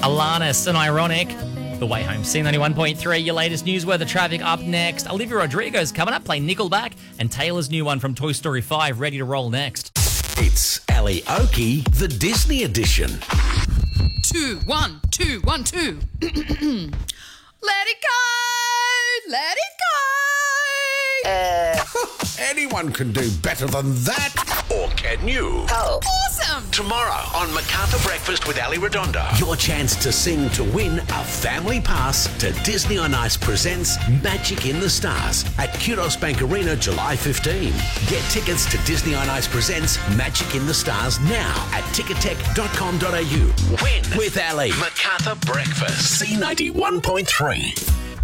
Alanis and Ironic. The Way Home, C91.3, your latest news weather traffic up next. Olivia Rodrigo's coming up, playing Nickelback, and Taylor's new one from Toy Story 5 ready to roll next. It's Ali Oki, the Disney edition. 2, 1, 2, 1, 2. Let it go! Let it go! Anyone can do better than that. Or can you? Oh. Awesome! Tomorrow on MacArthur Breakfast with Ali Redondo, your chance to sing to win a family pass to Disney on Ice presents Magic in the Stars at Kudos Bank Arena July 15. Get tickets to Disney on Ice presents Magic in the Stars now at ticketek.com.au. Win with Ali. MacArthur Breakfast. C91.3.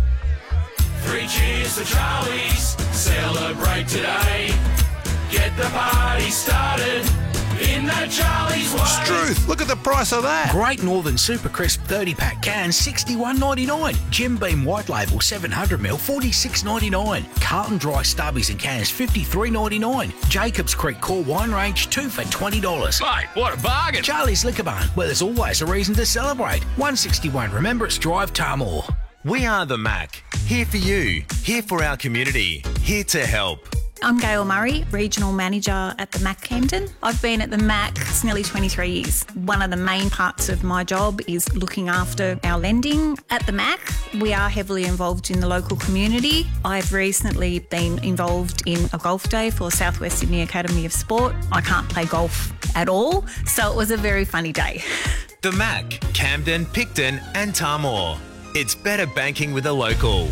3 cheers to Charlie's, celebrate today. Get the party started in that Charlie's way. Struth, look at the price of that. Great Northern Super Crisp 30-pack can, $61.99. Jim Beam White Label 700ml, $46.99. Carlton Dry Stubbies and cans, $53.99. Jacobs Creek Core Wine Range, 2 for $20. Mate, what a bargain. Charlie's Liquor Barn, where there's always a reason to celebrate. 161 Remembrance Drive, Tarmore. We are the Mac. Here for you. Here for our community. Here to help. I'm Gail Murray, Regional Manager at the Mac Camden. I've been at the Mac for nearly 23 years. One of the main parts of my job is looking after our lending. At the Mac, we are heavily involved in the local community. I've recently been involved in a golf day for South West Sydney Academy of Sport. I can't play golf at all, so it was a very funny day. The Mac, Camden, Picton and Tarmore. It's better banking with a local.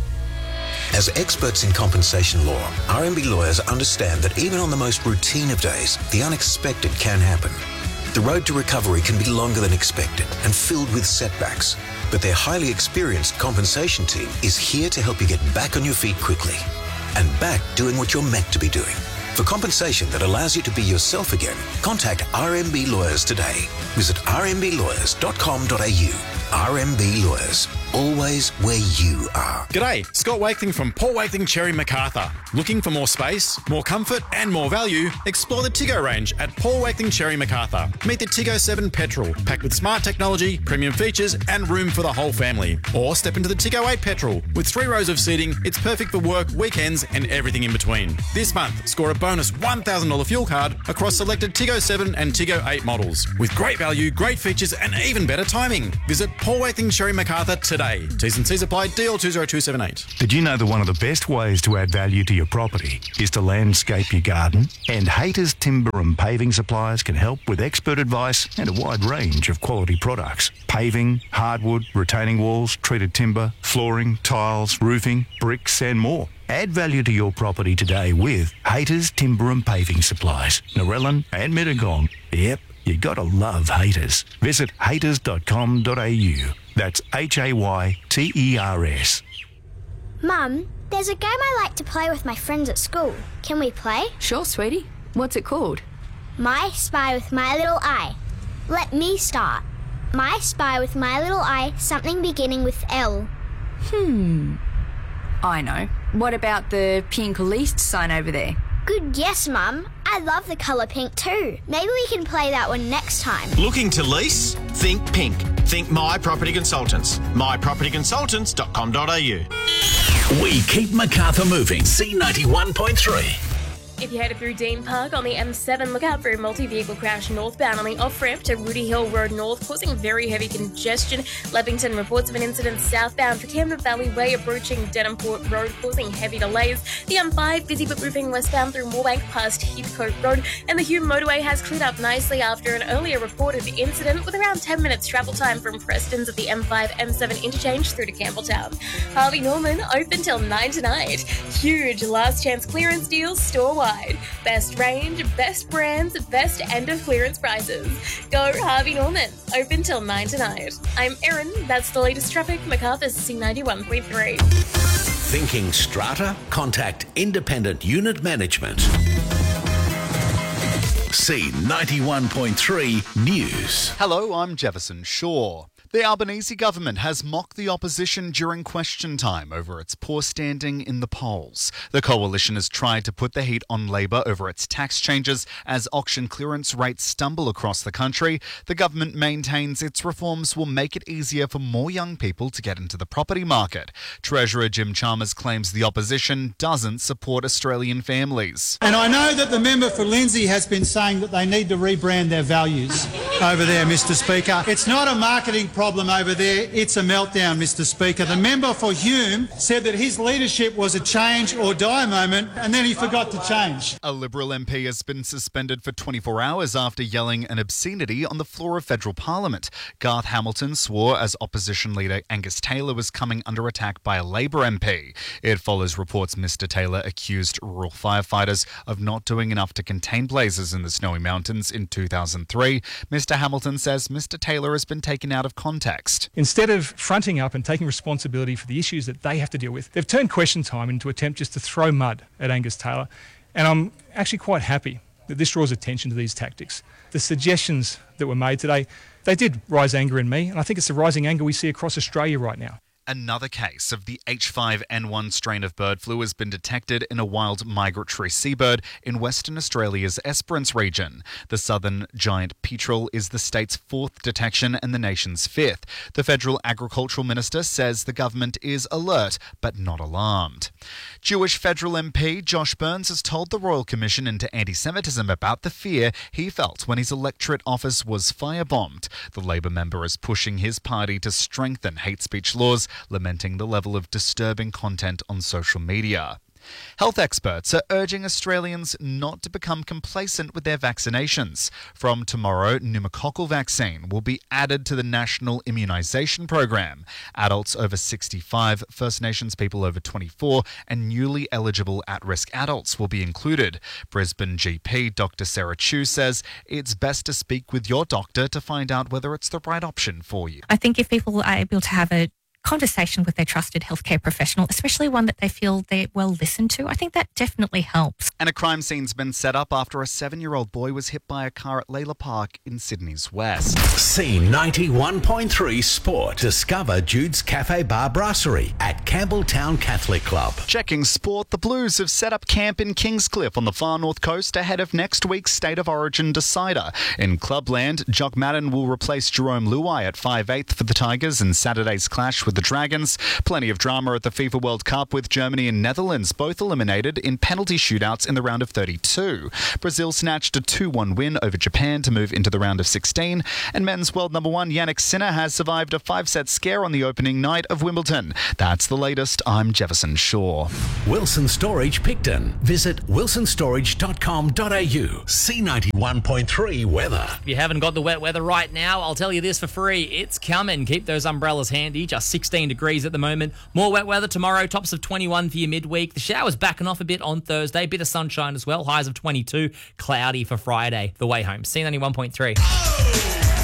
As experts in compensation law, RMB lawyers understand that even on the most routine of days, the unexpected can happen. The road to recovery can be longer than expected and filled with setbacks, but their highly experienced compensation team is here to help you get back on your feet quickly and back doing what you're meant to be doing. For compensation that allows you to be yourself again, contact RMB Lawyers today. Visit rmblawyers.com.au. RMB Lawyers, always where you are. G'day, Scott Wakeling from Paul Wakeling Cherry MacArthur. Looking for more space, more comfort and more value? Explore the Tiggo range at Paul Wakeling Cherry MacArthur. Meet the Tiggo 7 Petrol, packed with smart technology, premium features and room for the whole family. Or step into the Tiggo 8 Petrol. With 3 rows of seating, it's perfect for work, weekends and everything in between. This month, score a bonus $1,000 fuel card across selected Tiggo 7 and Tiggo 8 models. With great value, great features and even better timing. Visit Paul Wakeling Cherry MacArthur today. T's and C's apply. DL 20278. Did you know that one of the best ways to add value to your property is to landscape your garden? And Haters Timber and Paving Suppliers can help with expert advice and a wide range of quality products. Paving, hardwood, retaining walls, treated timber, flooring, tiles, roofing, bricks and more. Add value to your property today with Haters Timber and Paving Supplies, Narellan and Mittagong. Yep, you gotta love Haters. Visit haters.com.au. That's HAYTERS. Mum, there's a game I like to play with my friends at school. Can we play? Sure, sweetie. What's it called? My Spy with My Little Eye. Let me start. My Spy with My Little Eye, something beginning with L. I know. What about the pink leased sign over there? Good guess, Mum. I love the colour pink too. Maybe we can play that one next time. Looking to lease? Think pink. Think My Property Consultants. mypropertyconsultants.com.au. We keep MacArthur moving. C91.3. If you're headed through Dean Park on the M7, look out for a multi-vehicle crash northbound on the off-ramp to Rudy Hill Road North, causing very heavy congestion. Leppington reports of an incident southbound for Camden Valley Way approaching Denham-Port Road, causing heavy delays. The M5 busy but moving westbound through Moorebank past Heathcote Road, and the Hume motorway has cleared up nicely after an earlier reported incident with around 10 minutes travel time from Preston's at the M5-M7 interchange through to Campbelltown. Harvey Norman open till 9 tonight. Huge last chance clearance deals store-wide. Best range, best brands, best end of clearance prices. Go Harvey Norman. Open till 9 tonight. I'm Erin. That's the latest traffic. MacArthur's C91.3. Thinking strata? Contact Independent Unit Management. C91.3 News. Hello, I'm Jefferson Shaw. The Albanese government has mocked the opposition during question time over its poor standing in the polls. The coalition has tried to put the heat on Labor over its tax changes as auction clearance rates stumble across the country. The government maintains its reforms will make it easier for more young people to get into the property market. Treasurer Jim Chalmers claims the opposition doesn't support Australian families. And I know that the member for Lindsay has been saying that they need to rebrand their values over there, Mr. Speaker. It's not a marketing problem over there, it's a meltdown, Mr. Speaker. The member for Hume said that his leadership was a change or die moment, and then he forgot to change. A Liberal MP has been suspended for 24 hours after yelling an obscenity on the floor of federal Parliament. Garth Hamilton swore as opposition leader Angus Taylor was coming under attack by a Labor MP. It follows reports Mr. Taylor accused rural firefighters of not doing enough to contain blazes in the Snowy Mountains in 2003. Mr. Hamilton says Mr. Taylor has been taken out of context. Instead of fronting up and taking responsibility for the issues that they have to deal with, they've turned question time into an attempt just to throw mud at Angus Taylor. And I'm actually quite happy that this draws attention to these tactics. The suggestions that were made today, they did rise anger in me, and I think it's the rising anger we see across Australia right now. Another case of the H5N1 strain of bird flu has been detected in a wild migratory seabird in Western Australia's Esperance region. The southern giant petrel is the state's fourth detection and the nation's fifth. The federal agricultural minister says the government is alert but not alarmed. Jewish federal MP Josh Burns has told the Royal Commission into Anti-Semitism about the fear he felt when his electorate office was firebombed. The Labor member is pushing his party to strengthen hate speech laws, lamenting the level of disturbing content on social media. Health experts are urging Australians not to become complacent with their vaccinations. From tomorrow, pneumococcal vaccine will be added to the National Immunisation Program. Adults over 65, First Nations people over 24 and newly eligible at-risk adults will be included. Brisbane GP Dr Sarah Chu says it's best to speak with your doctor to find out whether it's the right option for you. I think if people are able to have a conversation with their trusted healthcare professional, especially one that they feel they're well listened to, I think that definitely helps. And a crime scene's been set up after a 7-year-old boy was hit by a car at Layla Park in Sydney's west. C91.3 Sport. Discover Jude's Cafe Bar Brasserie at Campbelltown Catholic Club. Checking sport, the Blues have set up camp in Kingscliff on the far north coast ahead of next week's State of Origin decider. In Clubland, Jock Madden will replace Jerome Luai at 5/8 for the Tigers in Saturday's clash with the Dragons. Plenty of drama at the FIFA World Cup with Germany and Netherlands both eliminated in penalty shootouts in the round of 32. Brazil snatched a 2-1 win over Japan to move into the round of 16. And men's world number 1 Yannick Sinner has survived a 5-set scare on the opening night of Wimbledon. That's the latest. I'm Jefferson Shaw. Wilson Storage Picton. Visit wilsonstorage.com.au. C91.3 weather. If you haven't got the wet weather right now, I'll tell you this for free. It's coming. Keep those umbrellas handy. Just 16 degrees at the moment. More wet weather tomorrow. Tops of 21 for your midweek. The showers backing off a bit on Thursday. Bit of sunshine as well. Highs of 22. Cloudy for Friday. The way home. C91.3.